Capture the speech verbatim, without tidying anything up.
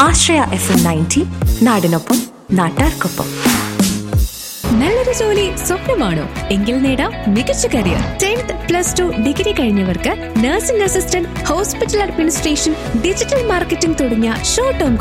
ആശ്രയ F M ninety, നാടിനൊപ്പം നാട്ടാർക്കൊപ്പം. നല്ലൊരു ജോലി സ്വപ്നമാണോ? എങ്കിൽ നേടാം മികച്ച career. Tenth plus two degree കഴിഞ്ഞവർക്ക് nursing assistant, hospital administration, digital marketing തുടങ്ങിയ ഷോർട്ട് ടേം